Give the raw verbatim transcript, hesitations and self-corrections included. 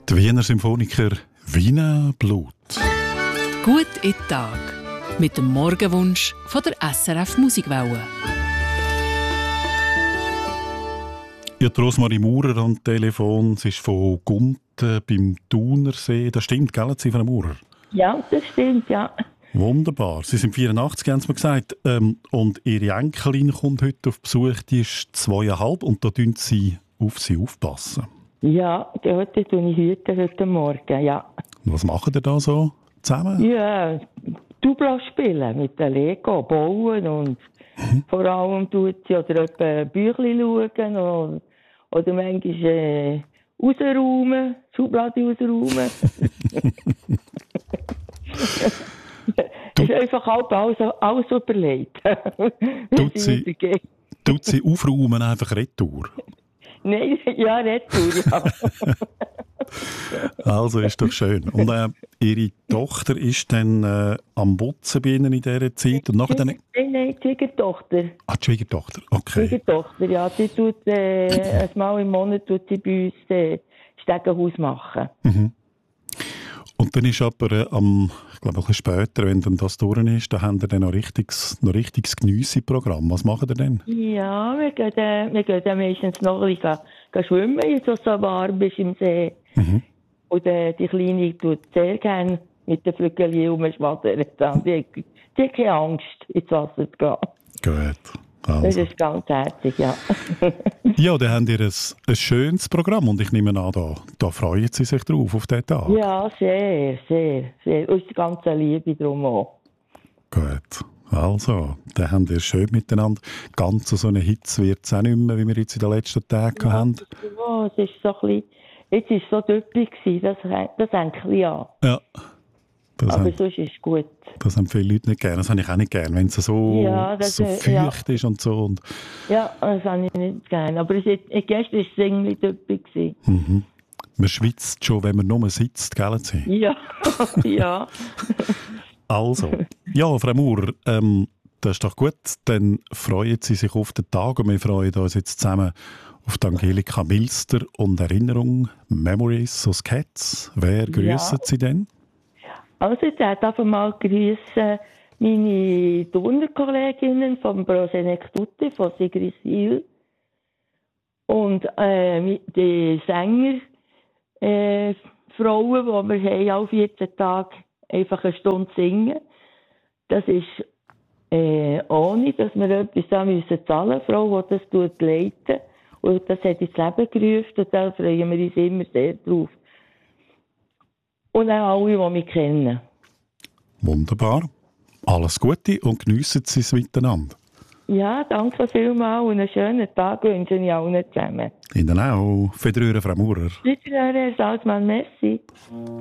Die Wiener Symphoniker Wiener Blut. Gut in den Tag. Mit dem Morgenwunsch von der S R F Musikwelle. Ja, die Rosmarie Maurer am Telefon. Sie ist von Gunten beim Thunersee. Das stimmt, gell, Sie von Maurer? Ja, das stimmt, ja. Wunderbar. Sie sind vierundachtzig, haben Sie mir gesagt. Ähm, und Ihre Enkelin kommt heute auf Besuch. Die ist zweieinhalb und da tun Sie auf sie aufpassen. Ja, heute tue ich heute, heute Morgen, ja. Was machen ihr da so zusammen? Ja, Dubla spielen mit den Lego, bauen und mhm. vor allem tut sie oder etwa Büchlein schauen oder, oder manchmal äh, rausräumen, Schublade rausräumen. Es ist einfach halb alles, alles überlegt. Tut sie, tut sie aufräumen einfach retour? Nein, ja, retour, ja. Also, ist doch schön. Und äh, Ihre Tochter ist dann äh, am Putzen bei Ihnen in dieser Zeit? Und nachher dann... Nein, nein, die Schwiegertochter. Ah, die Schwiegertochter, okay. Die Schwiegertochter, ja. Die tut, äh, ein Mal im Monat tut sie bei uns äh, Stegenhaus machen. Mhm. Und dann ist aber äh, am, ich glaube, ein bisschen später, wenn dann das durch ist, dann haben wir dann noch richtiges, noch richtiges Geniesse-Programm. Was machen ihr denn? Ja, wir gehen, äh, wir gehen dann meistens noch ein bisschen gehen schwimmen, jetzt wo es so warm ist im See. Mhm. Und äh, die Kleine tut sehr gerne mit den Flügelchen rumschwadern. Die, die hat keine Angst, ins Wasser zu gehen. Gut. Also. Das ist ganz herzig, ja. Ja, dann habt ihr ein, ein schönes Programm und ich nehme an, da, da freuen Sie sich drauf, auf diesen Tag. Ja, sehr, sehr, sehr. Und die ganze Liebe drum auch. Gut. Also, dann haben wir schön miteinander. Ganz so eine Hitze wird es auch nicht mehr, wie wir jetzt in den letzten Tagen ja, haben. Ja, es ist so ein bisschen, jetzt war es so düppig, das, das Enkel ja. Ja. Das aber haben, sonst ist es gut. Das haben viele Leute nicht gerne. Das habe ich auch nicht gerne, wenn es so, ja, das, so feucht ja. ist und so. Und ja, das habe ich nicht gerne. Aber es, gestern war es irgendwie düppig. Mhm. Man schwitzt schon, wenn man nur sitzt, gell? Sie? Ja, ja. Also, ja, Frau Maurer, ähm, das ist doch gut. Dann freuen Sie sich auf den Tag und wir freuen uns jetzt zusammen auf die Angelika Milster und Erinnerung, Memories aus Cats. Wer grüßt ja. Sie denn? Also, ich darf einfach mal grüßen meine Turnerkolleginnen vom Prosenek Tutti, von Sigriswil. Und äh, die Sänger, äh, Frauen, die wir haben, alle vierzehn Tage einfach eine Stunde singen. Das ist äh, ohne, dass wir etwas da müssen zahlen müssen. Frau, die das tut, leiten. Und das hat ins Leben gerufen und da freuen wir uns immer sehr drauf. Und auch alle, die mich kennen. Wunderbar. Alles Gute und geniessen Sie es miteinander. Ja, danke vielmals und einen schönen Tag wünsche ich allen zusammen. Ihnen auch. Federöre, Frau Maurer. Federöre, Herr Salzmann, merci.